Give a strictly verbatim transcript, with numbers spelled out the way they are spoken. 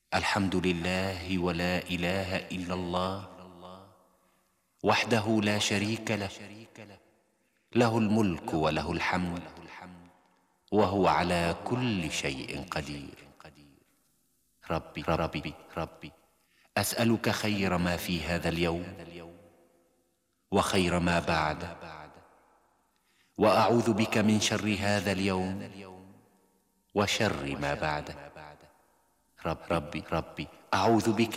الحمد لله ولا إله إلا الله وحده لا شريك له، له الملك وله الحمد وهو على كل شيء قدير. ربي ربي ربي أسألك خير ما في هذا اليوم وخير ما بعده، وأعوذ بك من شر هذا اليوم وشر ما بعده. رب ربي ربي أعوذ بك